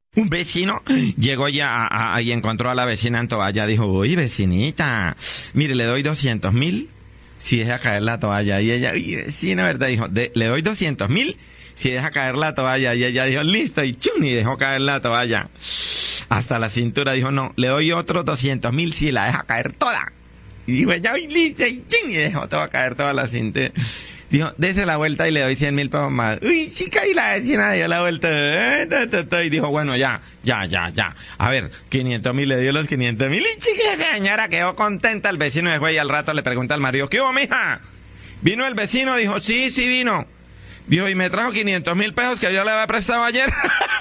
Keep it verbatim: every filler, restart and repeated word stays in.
Un vecino llegó ya a, a, y encontró a la vecina en toalla. Dijo, uy, vecinita, mire, le doy doscientos mil si deja caer la toalla. Y ella, uy, vecina, ¿verdad? Dijo, de, le doy doscientos mil si deja caer la toalla. Y ella dijo, listo, y chun, y dejó caer la toalla hasta la cintura. Dijo, no, le doy otros doscientos mil si la deja caer toda. Y dijo, ya, y listo, y chun, y dejó toda caer toda la cintura. Dijo, dese la vuelta y le doy cien mil pesos más. Uy, chica, y la vecina dio la vuelta. Y dijo, bueno, ya, ya, ya, ya. A ver, quinientos mil, le dio los quinientos mil. Y chica, esa señora quedó contenta. El vecino de juez y al rato le pregunta al marido, ¿qué hubo, mija? ¿Vino el vecino? Dijo, sí, sí vino. Dijo, y me trajo quinientos mil pesos que yo le había prestado ayer.